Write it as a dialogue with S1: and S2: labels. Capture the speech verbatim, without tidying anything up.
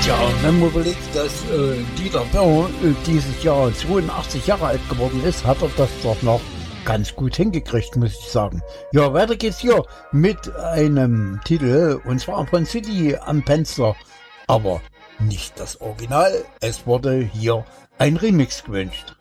S1: Ja, wenn man überlegt, dass äh, Dieter Birr äh, dieses Jahr zweiundachtzig Jahre alt geworden ist, hat er das doch noch ganz gut hingekriegt, muss ich sagen. Ja, weiter geht's hier mit einem Titel, und zwar von City am Fenster, aber nicht das Original. Es wurde hier ein Remix gewünscht.